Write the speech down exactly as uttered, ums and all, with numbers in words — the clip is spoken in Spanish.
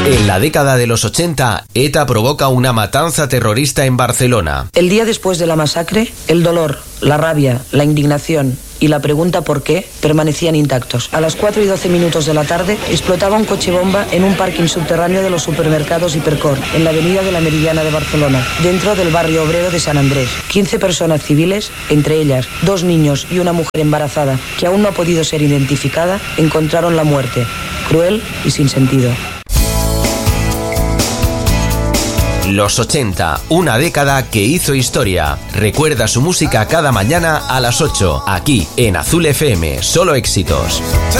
En la década de los ochenta, ETA provoca una matanza terrorista en Barcelona. El día después de la masacre, el dolor, la rabia, la indignación y la pregunta por qué permanecían intactos. A las cuatro y doce minutos de la tarde explotaba un coche bomba en un parking subterráneo de los supermercados Hipercor, en la avenida de la Meridiana de Barcelona, dentro del barrio obrero de San Andrés. quince personas civiles, entre ellas dos niños y una mujer embarazada, que aún no ha podido ser identificada, encontraron la muerte, cruel y sin sentido. Los ochenta, una década que hizo historia. Recuerda su música cada mañana a las ocho, aquí en Azul F M, solo éxitos.